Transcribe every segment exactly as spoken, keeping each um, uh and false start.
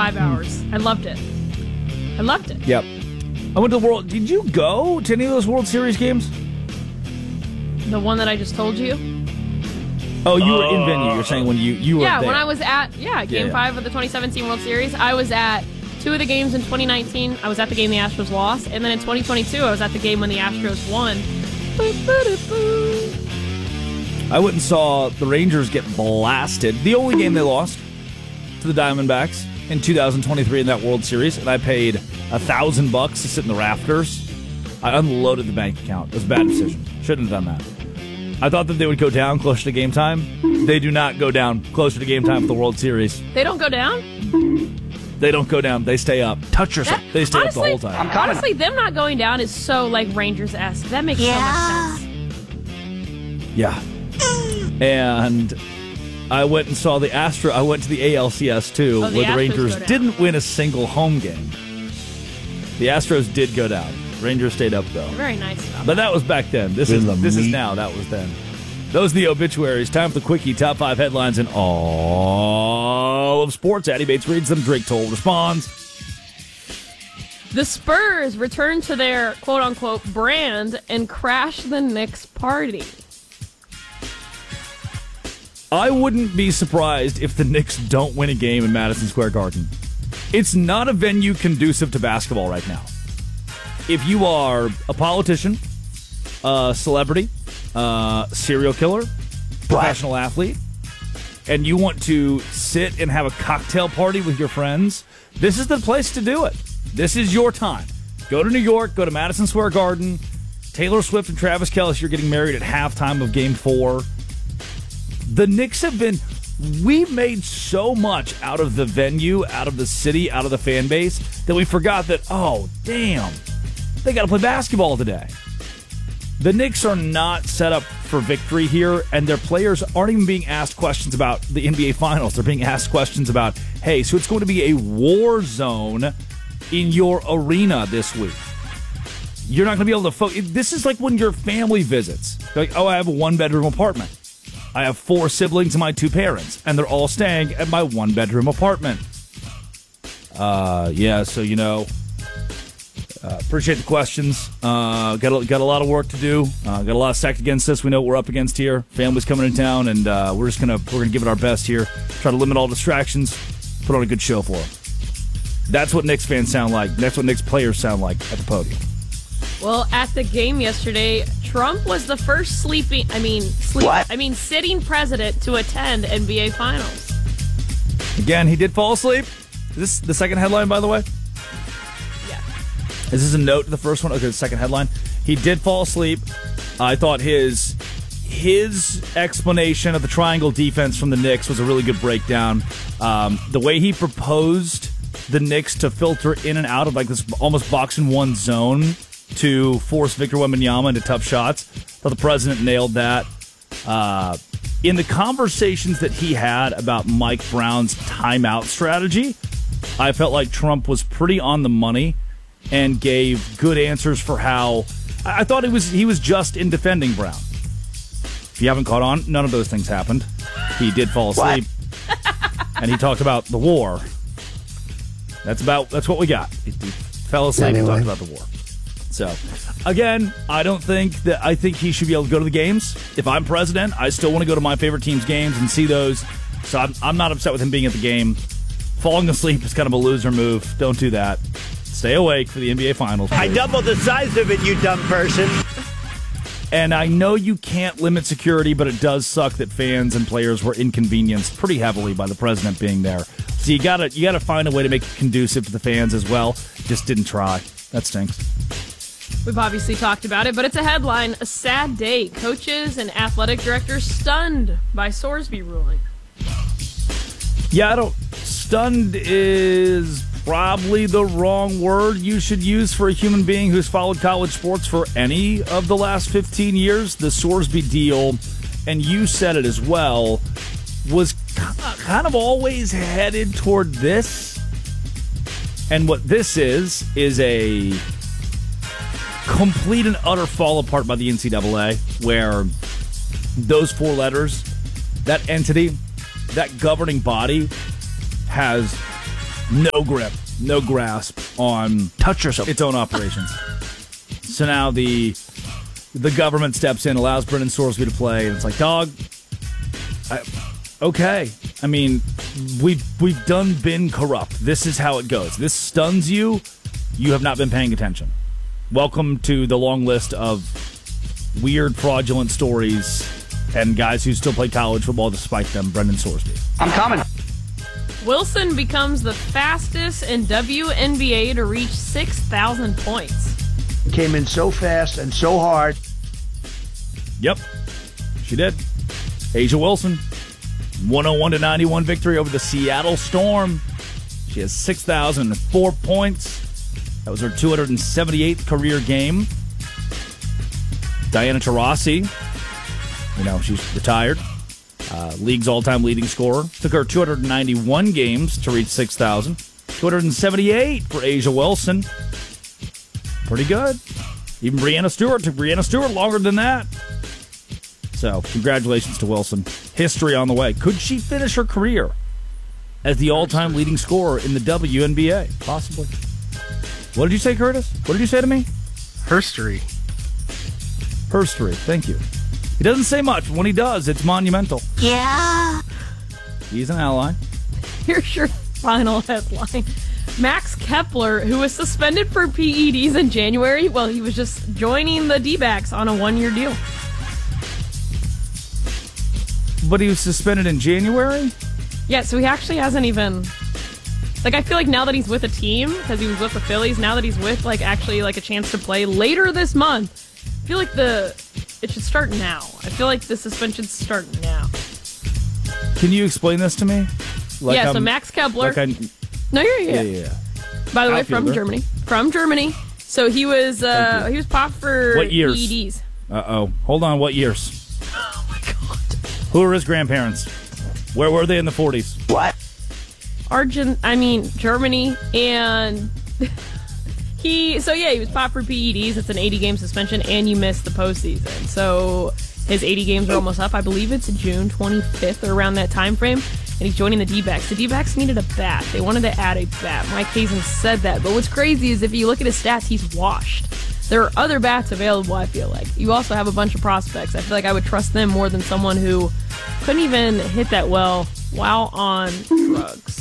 five hours. I loved it. I loved it. Yep. I went to the World. Did you go to any of those World Series games? The one that I just told you? Oh, you were in venue. You're saying when you, you were Yeah, there. when I was at, yeah, Game Yeah, yeah. five of the twenty seventeen World Series. I was at two of the games in twenty nineteen. I was at the game the Astros lost. And then in twenty twenty-two, I was at the game when the Astros won. I went and saw the Rangers get blasted. The only game they lost to the Diamondbacks in two thousand twenty-three in that World Series, and I paid a thousand bucks to sit in the rafters. I unloaded the bank account. It was a bad decision. Shouldn't have done that. I thought that they would go down closer to game time. They do not go down closer to game time for the World Series. They don't go down? They don't go down. They stay up. Touch yourself. That, they stay honestly, up the whole time. Honestly, them not going down is so, like, Rangers-esque. That makes Yeah. so much sense. Yeah. And I went and saw the Astro. I went to the A L C S too, Oh, the where the Astros Rangers go down. didn't win a single home game. The Astros did go down. Rangers stayed up though. Very nice about But that was back then. This is this is now. That was then. Those are the obituaries. Time for the quickie. Top five headlines in all of sports. Addie Bates reads them. Drake Toll responds. The Spurs return to their quote-unquote brand and crash the Knicks party. I wouldn't be surprised if the Knicks don't win a game in Madison Square Garden. It's not a venue conducive to basketball right now. If you are a politician, a celebrity, a serial killer, professional athlete, and you want to sit and have a cocktail party with your friends, this is the place to do it. This is your time. Go to New York, go to Madison Square Garden. Taylor Swift and Travis Kelce are getting married at halftime of Game four. The Knicks have been... We've made so much out of the venue, out of the city, out of the fan base, that we forgot that, oh, damn, they got to play basketball today. The Knicks are not set up for victory here, and their players aren't even being asked questions about the N B A Finals. They're being asked questions about, hey, so it's going to be a war zone in your arena this week. You're not going to be able to focus. This is like when your family visits. You're like, oh, I have a one-bedroom apartment. I have four siblings and my two parents, and they're all staying at my one-bedroom apartment. Uh, yeah, so, you know, uh, appreciate the questions. Uh, got, a, got a lot of work to do. Uh, got a lot stacked against us. We know what we're up against here. Family's coming in town, and uh, we're just going to we're gonna give it our best here. Try to limit all distractions. Put on a good show for them. That's what Knicks fans sound like. That's what Knicks players sound like at the podium. Well, at the game yesterday, Trump was the first sleeping, I mean, sleep, What? I mean, sitting president to attend N B A Finals. Again, he did fall asleep. Is this the second headline, by the way? Yeah. Is this a note to the first one? Okay, the second headline. He did fall asleep. I thought his his explanation of the triangle defense from the Knicks was a really good breakdown. Um, the way he proposed the Knicks to filter in and out of like this almost box and one zone to force Victor Wembanyama into tough shots. I thought the president nailed that. Uh, in the conversations that he had about Mike Brown's timeout strategy, I felt like Trump was pretty on the money and gave good answers for how... I I thought he was he was just in defending Brown. If you haven't caught on, none of those things happened. He did fall asleep. And he talked about the war. That's about that's what we got. He, he fell asleep Anyway. and talked about the war. So, again, I don't think that I think he should be able to go to the games. If I'm president, I still want to go to my favorite team's games and see those. So I'm, I'm not upset with him being at the game. Falling asleep is kind of a loser move. Don't do that. Stay awake for the N B A Finals. I doubled the size of it, you dumb person. And I know you can't limit security, but it does suck that fans and players were inconvenienced pretty heavily by the president being there. So you gotta you gotta find a way to make it conducive to the fans as well. Just didn't try. That stinks. We've obviously talked about it, but it's a headline. A sad day. Coaches and athletic directors stunned by Sorsby ruling. Yeah, I don't. Stunned is probably the wrong word you should use for a human being who's followed college sports for any of the last fifteen years. The Sorsby deal, and you said it as well, was kind of always headed toward this. And what this is, is a complete and utter fall apart by the N C double A, where those four letters, that entity, that governing body has no grip, no grasp on Touch yourself. its own operations. So now the the government steps in, allows Brendan Sorsby to play, and it's like, dog, I, okay. I mean, we've we've done been corrupt. This is how it goes. This stuns you. You have not been paying attention. Welcome to the long list of weird, fraudulent stories and guys who still play college football despite them. Brendan Sorsby. I'm coming. Wilson becomes the fastest in W N B A to reach six thousand points. Came in so fast and so hard. Yep, she did. A'ja Wilson, one oh one to ninety-one victory over the Seattle Storm. She has six thousand four points. That was her two hundred seventy-eighth career game. Diana Taurasi, you know, she's retired. Uh, league's all-time leading scorer. Took her two hundred ninety-one games to reach six thousand. two hundred seventy-eight for A'ja Wilson. Pretty good. Even Breanna Stewart took Breanna Stewart longer than that. So, congratulations to Wilson. History on the way. Could she finish her career as the all-time leading scorer in the W N B A? Possibly. What did you say, Curtis? What did you say to me? Herstory. Herstory. Thank you. He doesn't say much. When he does, it's monumental. Yeah. He's an ally. Here's your final headline. Max Kepler, who was suspended for P E Ds in January, well, he was just joining the D-backs on a one-year deal. But he was suspended in January? Yeah, so he actually hasn't even... Like, I feel like now that he's with a team, because he was with the Phillies, now that he's with, like, actually, like, a chance to play later this month, I feel like the... It should start now. I feel like the suspension should start now. Can you explain this to me? Like yeah, I'm, so Max Kepler... Like I, no, you're yeah. yeah, yeah, yeah. By the way, from Outfielder. Germany. From Germany. So he was uh, he was popped for What years? P E Ds. Uh-oh. Hold on, what years? Oh, my God. Who are his grandparents? Where were they in the forties? What? Argent, I mean, Germany, and he, so yeah, he was popped for P E Ds. It's an eighty-game suspension, and you missed the postseason. So his eighty games are almost up. I believe it's June twenty-fifth or around that time frame, and he's joining the D-backs. The D-backs needed a bat. They wanted to add a bat. Mike Hazen said that. But what's crazy is if you look at his stats, he's washed. There are other bats available, I feel like. You also have a bunch of prospects. I feel like I would trust them more than someone who couldn't even hit that well while on drugs.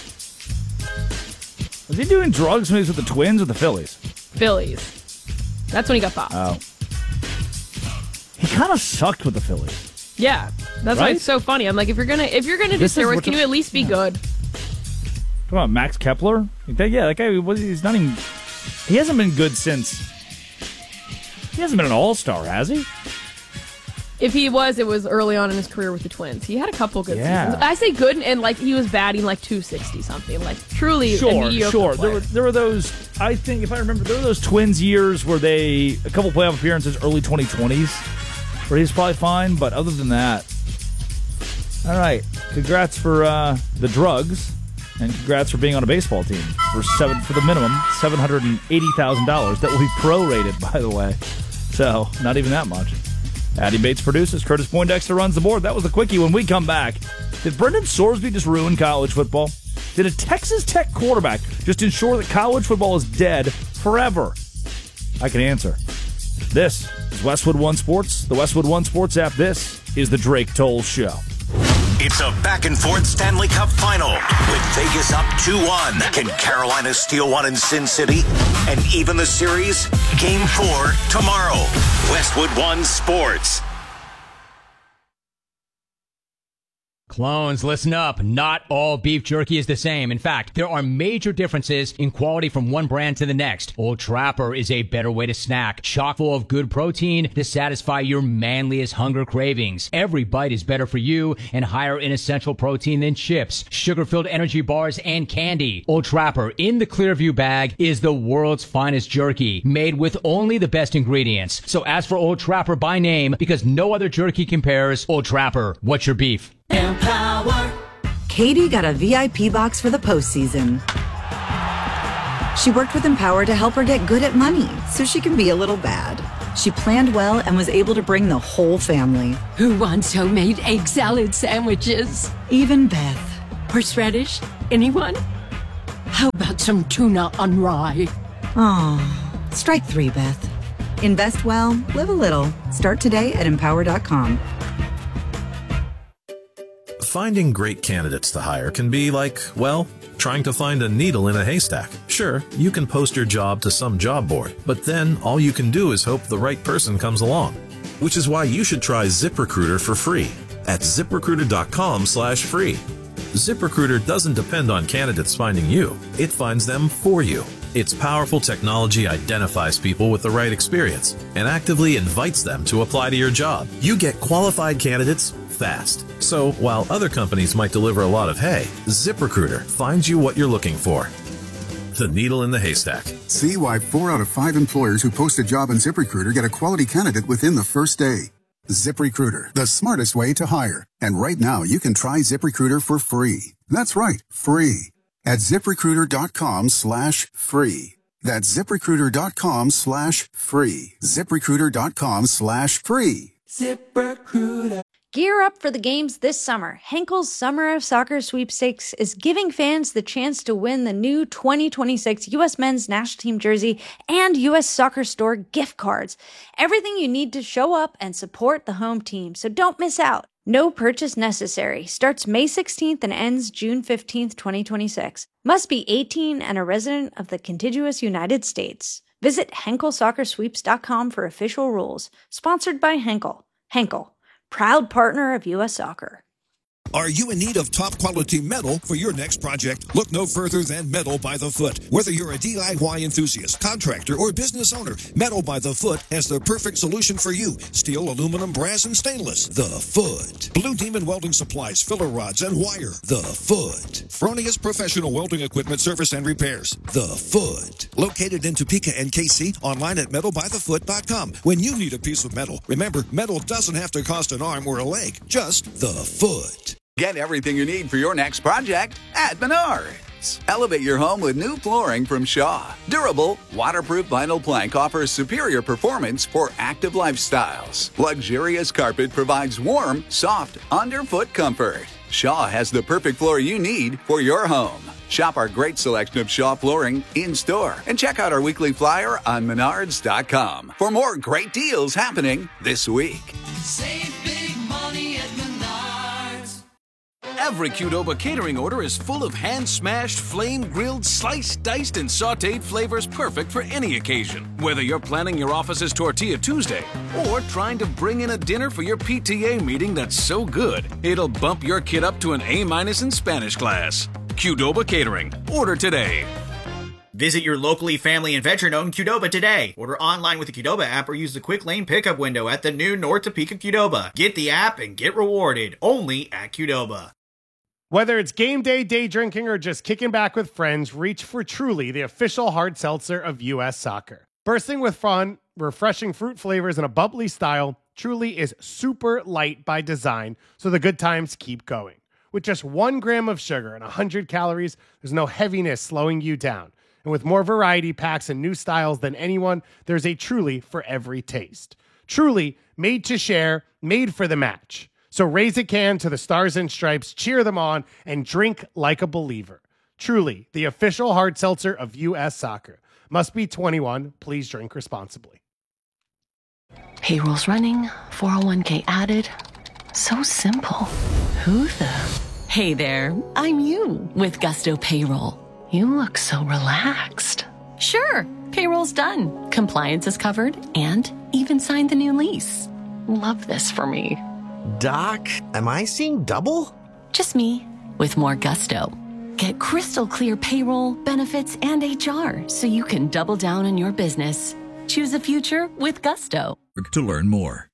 Was he doing drugs when he was with the Twins or the Phillies? Phillies. That's when he got popped. Oh. He kind of sucked with the Phillies. Yeah. That's why Right? it's so funny. I'm like, if you're gonna if you're gonna do This is steroids, what can the- you at least be good? Come on, Max Kepler? Yeah, that guy, was he's not even... He hasn't been good since... He hasn't been an all-star, has he? If he was, it was early on in his career with the Twins. He had a couple good Yeah. seasons. I say good, and like he was batting like two sixty something, like truly a Sure, mediocre sure. player. There were, there were those, I think, if I remember, there were those Twins years where they, a couple playoff appearances, early twenty twenties, where he's probably fine, but other than that, all right. Congrats for uh, the drugs, and congrats for being on a baseball team for seven for the minimum, seven hundred eighty thousand dollars. That will be prorated, by the way. So, not even that much. Addy Bates produces. Curtis Poindexter runs the board. That was the quickie. When we come back, did Brendan Sorsby just ruin college football? Did a Texas Tech quarterback just ensure that college football is dead forever? I can answer. This is Westwood One Sports, the Westwood One Sports app. This is the Drake Toll Show. It's a back-and-forth Stanley Cup final with Vegas up two one. Can Carolina steal one in Sin City? And even the series? Game four tomorrow. Westwood One Sports. Clones, listen up. Not all beef jerky is the same. In fact, there are major differences in quality from one brand to the next. Old Trapper is a better way to snack, chock full of good protein to satisfy your manliest hunger cravings. Every bite is better for you and higher in essential protein than chips, sugar-filled energy bars, and candy. Old Trapper in the Clearview bag is the world's finest jerky, made with only the best ingredients. So ask for Old Trapper by name because no other jerky compares. Old Trapper, what's your beef? Katie got a V I P box for the postseason. She worked with Empower to help her get good at money so she can be a little bad. She planned well and was able to bring the whole family. Who wants homemade egg salad sandwiches? Even Beth. Horseradish? Anyone? How about some tuna on rye? Oh, strike three, Beth. Invest well, live a little. Start today at empower dot com. Finding great candidates to hire can be like, well, trying to find a needle in a haystack. Sure, you can post your job to some job board, but then all you can do is hope the right person comes along. Which is why you should try ZipRecruiter for free at zip recruiter dot com slash free. ZipRecruiter doesn't depend on candidates finding you. It finds them for you. Its powerful technology identifies people with the right experience and actively invites them to apply to your job. You get qualified candidates fast. So while other companies might deliver a lot of hay, ZipRecruiter finds you what you're looking for. The needle in the haystack. See why four out of five employers who post a job on ZipRecruiter get a quality candidate within the first day. ZipRecruiter, the smartest way to hire. And right now, you can try ZipRecruiter for free. That's right, free. At zip recruiter dot com slash free. That's zip recruiter dot com slash free. zip recruiter dot com slash free. ZipRecruiter. Gear up for the games this summer. Henkel's Summer of Soccer Sweepstakes is giving fans the chance to win the new twenty twenty-six U S Men's National Team jersey and U S Soccer Store gift cards. Everything you need to show up and support the home team, so don't miss out. No purchase necessary. Starts May sixteenth and ends June fifteenth, twenty twenty-six. Must be eighteen and a resident of the contiguous United States. Visit Henkel Soccer Sweeps dot com for official rules. Sponsored by Henkel. Henkel, proud partner of U S Soccer. Are you in need of top-quality metal for your next project? Look no further than Metal by the Foot. Whether you're a D I Y enthusiast, contractor, or business owner, Metal by the Foot has the perfect solution for you. Steel, aluminum, brass, and stainless. The Foot. Blue Demon Welding Supplies, filler rods, and wire. The Foot. Fronius Professional Welding Equipment Service and Repairs. The Foot. Located in Topeka and K C, online at metal by the foot dot com. When you need a piece of metal, remember, metal doesn't have to cost an arm or a leg. Just The Foot. Get everything you need for your next project at Menards. Elevate your home with new flooring from Shaw. Durable, waterproof vinyl plank offers superior performance for active lifestyles. Luxurious carpet provides warm, soft, underfoot comfort. Shaw has the perfect floor you need for your home. Shop our great selection of Shaw flooring in-store and check out our weekly flyer on menards dot com for more great deals happening this week. Save big money at Menards. Every Qdoba catering order is full of hand-smashed, flame-grilled, sliced, diced, and sautéed flavors perfect for any occasion. Whether you're planning your office's Tortilla Tuesday or trying to bring in a dinner for your P T A meeting that's so good, it'll bump your kid up to an A-minus in Spanish class. Qdoba Catering. Order today. Visit your locally family and veteran-owned Qdoba today. Order online with the Qdoba app or use the quick lane pickup window at the new North Topeka Qdoba. Get the app and get rewarded only at Qdoba. Whether it's game day, day drinking, or just kicking back with friends, reach for Truly, the official hard seltzer of U S Soccer. Bursting with fun, refreshing fruit flavors, and a bubbly style, Truly is super light by design, so the good times keep going. With just one gram of sugar and one hundred calories, there's no heaviness slowing you down. And with more variety packs and new styles than anyone, there's a Truly for every taste. Truly, made to share, made for the match. So raise a can to the Stars and Stripes, cheer them on, and drink like a believer. Truly, the official hard seltzer of U S Soccer. Must be twenty-one. Please drink responsibly. Payroll's running, four oh one k added. So simple. Who the? Hey there, I'm you with Gusto Payroll. You look so relaxed. Sure, payroll's done. Compliance is covered and even signed the new lease. Love this for me. Doc, am I seeing double? Just me with more gusto. Get crystal clear payroll, benefits, and H R so you can double down on your business. Choose a future with Gusto. To learn more.